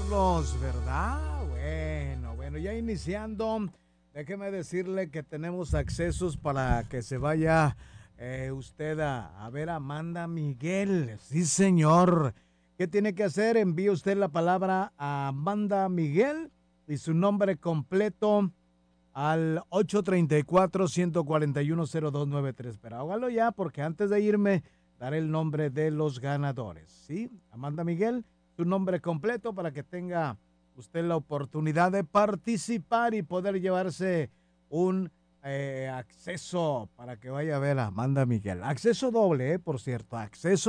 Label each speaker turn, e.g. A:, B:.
A: Carlos, ¿verdad? Bueno, ya iniciando, déjeme decirle que tenemos accesos para que se vaya usted a ver a Amanda Miguel. Sí, señor. ¿Qué tiene que hacer? Envíe usted la palabra a Amanda Miguel y su nombre completo al 834-141-0293. Pero hágalo ya, porque antes de irme, daré el nombre de los ganadores. ¿Sí? Amanda Miguel, su nombre completo para que tenga usted la oportunidad de participar y poder llevarse un acceso para que vaya a ver a Amanda Miguel. Acceso doble, por cierto. Acceso